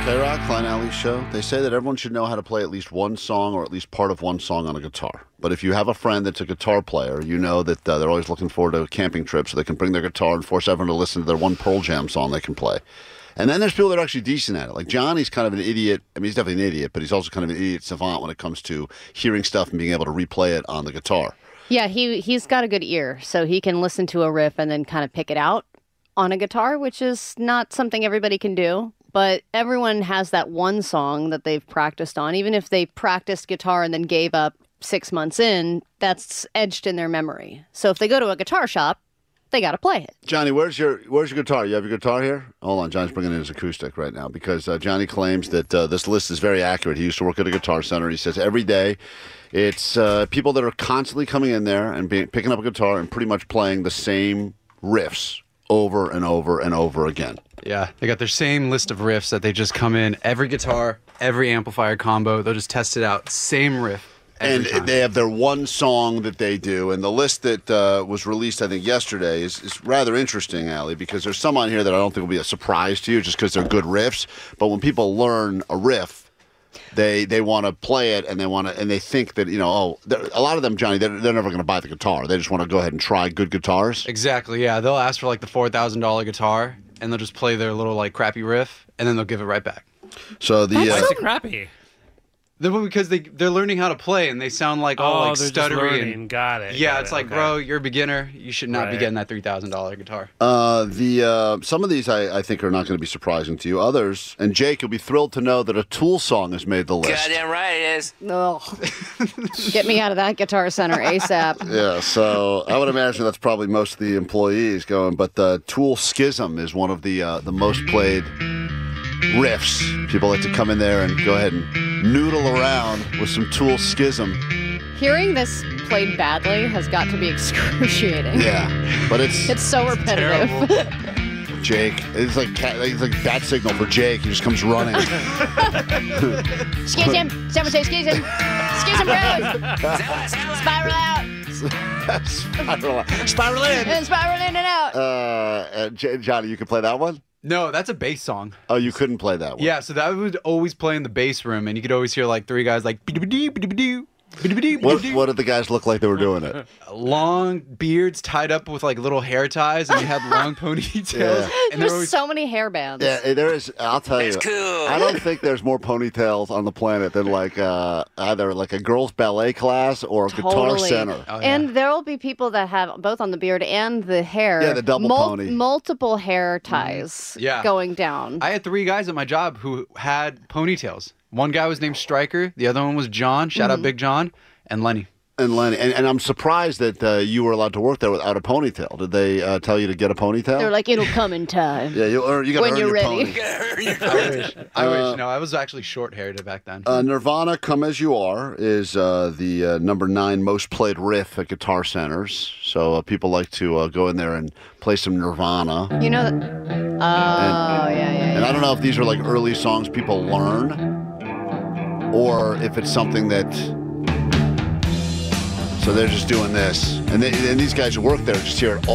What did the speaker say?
K-Rock, Klein Alley Show. They say that everyone should know how to play at least one song or at least part of one song on a guitar. But if you have a friend that's a guitar player, you know that they're always looking forward to a camping trip so they can bring their guitar and force everyone to listen to their one Pearl Jam song they can play. And then there's people that are actually decent at it. Like Johnny's kind of an idiot. I mean, he's definitely an idiot, but he's also kind of an idiot savant when it comes to hearing stuff and being able to replay it on the guitar. Yeah, he's got a good ear, so he can listen to a riff and then kind of pick it out on a guitar, which is not something everybody can do. But everyone has that one song that they've practiced on. Even if they practiced guitar and then gave up 6 months in, that's etched in their memory. So if they go to a guitar shop, they got to play it. Johnny, where's your guitar? You have your guitar here? Hold on, Johnny's bringing in his acoustic right now because Johnny claims that this list is very accurate. He used to work at a Guitar Center. He says every day it's people that are constantly coming in there and picking up a guitar and pretty much playing the same riffs over and over and over again. Yeah, they got their same list of riffs that they just come in, every guitar, every amplifier combo, they'll just test it out, same riff. And they have their one song that they do. And the list that was released, I think, yesterday is rather interesting, Allie, because there's some on here that I don't think will be a surprise to you just because they're good riffs. But when people learn a riff, they want to play it and they think that, a lot of them, Johnny, they're never going to buy the guitar. They just want to go ahead and try good guitars. Exactly, yeah. They'll ask for like the $4,000 guitar and they'll just play their little like crappy riff and then they'll give it right back. So Why is it crappy? Because they're learning how to play and they sound like all like stuttery. Just learning. Got it. Yeah, got it's it. like, Okay. bro, you're a beginner. You should not be getting that $3,000 guitar. Some of these I think are not going to be surprising to you. Others, and Jake, you'll be thrilled to know that a Tool song has made the list. Goddamn right it is. Ugh. Get me out of that Guitar Center ASAP. Yeah, so I would imagine that's probably most of the employees going, but the Tool Schism is one of the most played riffs. People like to come in there and go ahead and noodle around with some Tool Schism. Hearing this played badly has got to be excruciating. Yeah, but it's so repetitive. Jake. It's like bat signal for Jake. He just comes running. Excuse him. Someone say excuse him. Excuse him, bros. Spiral out. Spiral in. And spiral in and out. Johnny, you can play that one? No, that's a bass song. Oh, you couldn't play that one? Yeah, so that would always play in the bass room, and you could always hear like three guys like. What did the guys look like they were doing it? Long beards tied up with like little hair ties, and they had long ponytails. Yeah. And There's always... so many hair bands. Yeah, there is. I'll tell you. It's cool. I don't think there's more ponytails on the planet than like either like a girls' ballet class or a Guitar Center. Oh, yeah. And there will be people that have both on the beard and the hair. Yeah, the double pony. Multiple hair ties going down. I had 3 guys at my job who had ponytails. One guy was named Stryker. The other one was John. Shout out Big John. And Lenny. And Lenny. And I'm surprised that you were allowed to work there without a ponytail. Did they tell you to get a ponytail? They're like, it'll come in time. Yeah, you got to when earn you're your ready. pony. I wish. No, I was actually short-haired back then. Nirvana, Come As You Are, is the number 9 most played riff at Guitar Centers. So people like to go in there and play some Nirvana. You know that? Yeah. And I don't know if these are like early songs people learn or if it's something that... So they're just doing this. And these guys who work there just hear it all